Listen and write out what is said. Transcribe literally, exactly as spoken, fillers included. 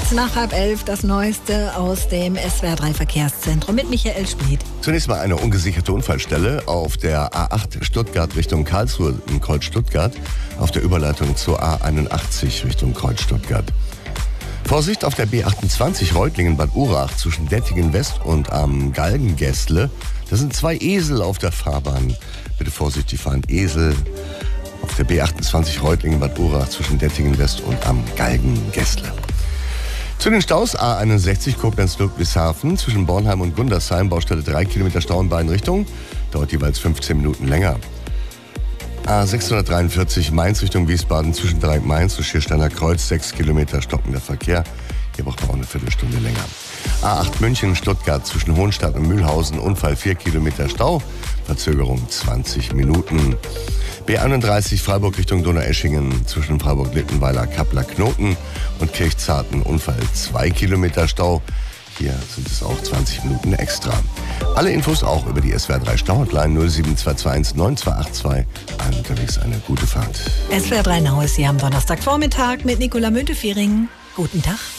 Kurz nach halb elf das Neueste aus dem S W R drei Verkehrszentrum mit Michael Schmid. Zunächst mal eine ungesicherte Unfallstelle auf der A acht Stuttgart Richtung Karlsruhe in Kreuz-Stuttgart auf der Überleitung zur A einundachtzig Richtung Kreuz-Stuttgart. Vorsicht auf der B achtundzwanzig Reutlingen-Bad Urach zwischen Dettingen West und am Galgengässle. Da sind zwei Esel auf der Fahrbahn. Bitte vorsichtig fahren, Esel auf der B achtundzwanzig Reutlingen-Bad Urach zwischen Dettingen West und am Galgengässle. Zu den Staus A einundsechzig Koblenz-Ludwigshafen zwischen Bornheim und Gundersheim, Baustelle drei Kilometer Stau in beiden Richtungen, dauert jeweils fünfzehn Minuten länger. A sechshundertdreiundvierzig Mainz Richtung Wiesbaden zwischen Dreieck-Mainz und Schiersteiner Kreuz, sechs Kilometer stockender Verkehr, hier braucht man auch eine Viertelstunde länger. A acht München Stuttgart zwischen Hohenstadt und Mühlhausen, Unfall vier Kilometer Stau, Verzögerung zwanzig Minuten. B einunddreißig Freiburg Richtung Donaueschingen zwischen Freiburg-Littenweiler, Kappler-Knoten und Kirchzarten, Unfall zwei Kilometer Stau. Hier sind es auch zwanzig Minuten extra. Alle Infos auch über die S W R drei Stau-Hotline null sieben zwei zwei eins neun zwei acht zwei. Allen unterwegs eine gute Fahrt. S W R drei Now ist hier am Donnerstagvormittag mit Nicola Müntefering. Guten Tag.